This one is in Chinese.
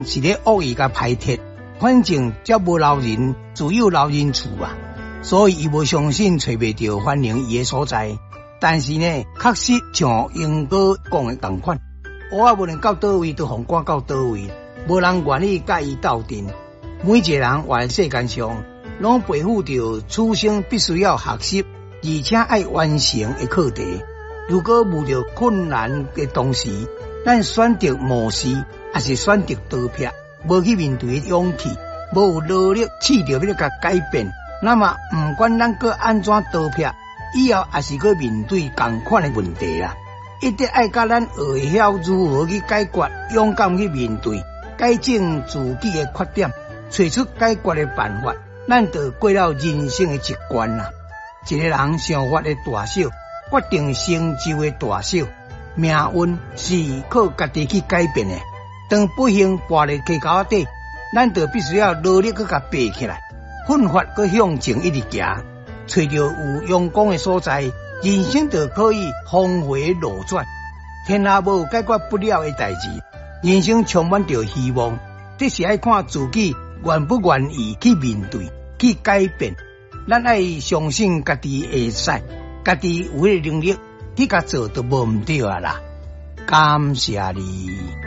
是咧恶意甲排斥，反正才无留人，自有留人处啊。所以伊无相信找袂到欢迎伊诶所在。但是呢，确实像英哥讲诶同款，乌啊无论到倒位，都互赶到倒位，无人愿意甲伊斗阵。每一个人活在世间上，拢背负着出生必须要学习，而且爱完成的课题。如果遇到困难的同时，咱选择模式，还是选择逃避，无去面对的勇气，无有努力试着要甲改变，那么不管咱搁安怎逃避，以后还是搁面对同款的问题啦。一定爱甲咱学晓如何去解决，勇敢去面对，改正自己的缺点，找出解决的办法，咱就过了人生的一关啦。一个人想法的大小，决定成就的大小。命运是靠家己去改变的。当不幸跋入溪沟底，咱就必须要努力去甲爬起来，奋发去向前一直行，找到有阳光的所在，人生就可以峰回路转。天下无解决不了的代志，人生充满着希望，这是爱看自己愿不愿意去面对、去改变。咱爱相信家己会使，家己有迄个能力去甲做，都无毋对啊啦。感谢你。